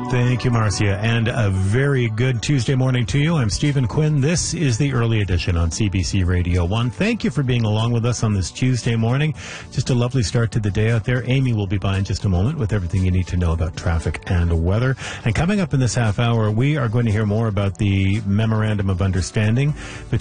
Thank you, Marcia, and a very good Tuesday morning to you. I'm Stephen Quinn. This is the early edition on CBC Radio 1. Thank you for being along with us on this Tuesday morning. Just a lovely start to the day out there. Amy will be by in just a moment with everything you need to know about traffic and weather. And coming up in this half hour, we are going to hear more about the Memorandum of Understanding